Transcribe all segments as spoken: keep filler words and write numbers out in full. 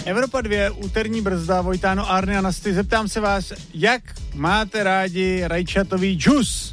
Evropa dva, úterní brzda, Vojtáno, Arny a Nasty. Zeptám se vás, jak máte rádi rajčatový džus?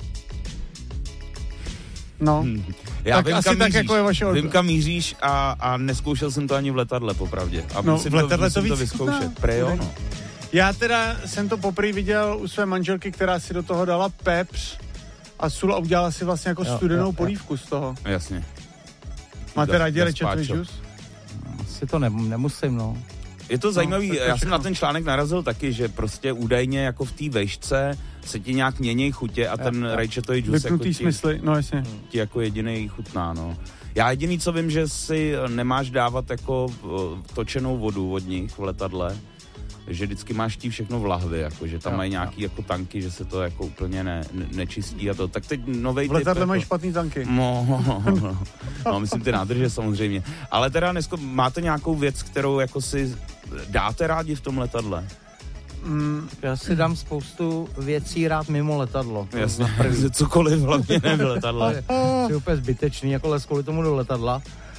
No, hmm. Já tak vím, asi kam tak míříš, jako je vaše odběr. Vím, kam míříš a, a neskoušel jsem to ani v letadle, popravdě. A no, musím, v letadle to, to, musím víc to vyzkoušet. Prejo, no. Já teda jsem to poprvé viděl u své manželky, která si do toho dala pepř a sůl a udělala si vlastně jako jo, studenou jo, polívku jo. z toho. Jasně. Máte rádi rajčatový džus? Asi to ne, nemusím, no. Je to zajímavý, no, já jsem na ten článek narazil taky, že prostě údajně jako v té vejšce se ti nějak mění chutě a ten rajčatový džus jako ti, smysly, no jasně. ti jako jedinej chutná, no. Já jediný, co vím, že si nemáš dávat jako točenou vodu od nich v letadle, že vždycky máš tí všechno v lahvi, jako, že tam jo, mají nějaký jo. jako tanky, že se to jako úplně ne, ne, nečistí a to. Tak teď novej typ. V letadle jako, mají špatný tanky. No, no, no, no, myslím ty nádrže samozřejmě. Ale teda dnesko máte nějakou věc, kterou jako si dáte rádi v tom letadle? Mm, já si dám spoustu věcí rád mimo letadlo. Jasně, cokoliv hlavně ne v letadle. To je úplně zbytečný, jako les kvůli tomu do letadla.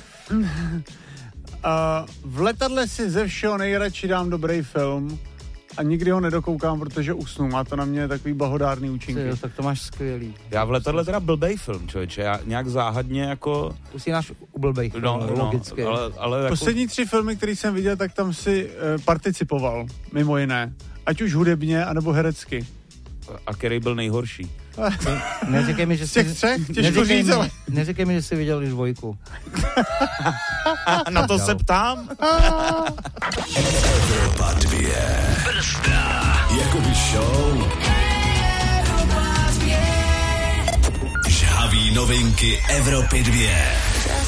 Uh, v letadle si ze všeho nejradši dám dobrý film a nikdy ho nedokoukám, protože usnu. Má to na mě takový blahodárný účinky. Jo, tak to máš skvělý. Já v letadle teda blbej film, člověče. Já nějak záhadně jako... Usínáš u blbej film, no, logicky. No, ale, ale jako... Poslední tři filmy, který jsem viděl, tak tam si uh, participoval, mimo jiné. Ať už hudebně, anebo herecky. A který byl nejhorší? Neříkej mi, že jsi... Z těch třech? Těžko říct, ale... Neříkej mi, že jsi viděl už dvojku. Na to se ptám. Evropa dva. Brzda. Jakoby show. Žhavý novinky Evropy dva.